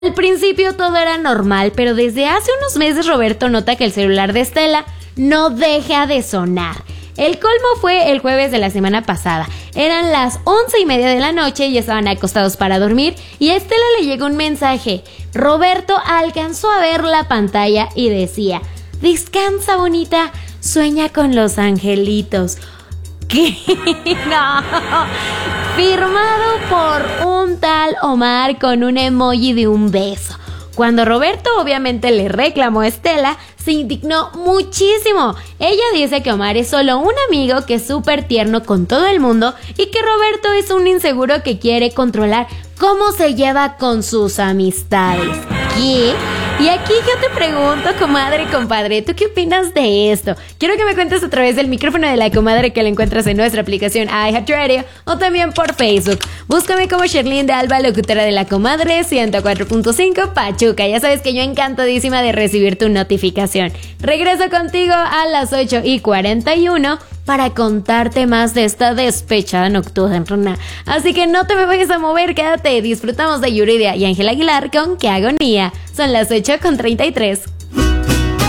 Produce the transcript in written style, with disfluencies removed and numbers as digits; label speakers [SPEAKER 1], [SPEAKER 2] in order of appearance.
[SPEAKER 1] Al principio todo era normal, pero desde hace unos meses Roberto nota que el celular de Estela no deja de sonar. El colmo fue el jueves de la semana pasada. Eran las 11:30 de la noche y estaban acostados para dormir y a Estela le llegó un mensaje. Roberto alcanzó a ver la pantalla y decía: "Descansa, bonita, sueña con los angelitos". ¿Qué? No. Firmado por un tal Omar con un emoji de un beso. Cuando Roberto obviamente le reclamó a Estela, se indignó muchísimo. Ella dice que Omar es solo un amigo que es súper tierno con todo el mundo y que Roberto es un inseguro que quiere controlar cómo se lleva con sus amistades. ¿Qué? Y aquí yo te pregunto, comadre, compadre, ¿tú qué opinas de esto? Quiero que me cuentes a través del micrófono de la comadre que la encuentras en nuestra aplicación iHeartRadio o también por Facebook. Búscame como Sherlyn de Alba, locutora de la comadre 104.5 Pachuca. Ya sabes que yo encantadísima de recibir tu notificación. Regreso contigo a las 8:41 para contarte más de esta despechada nocturna. Así que no te me vayas a mover, quédate. Disfrutamos de Yuridia y Ángel Aguilar con Qué Agonía. Son las 8:33.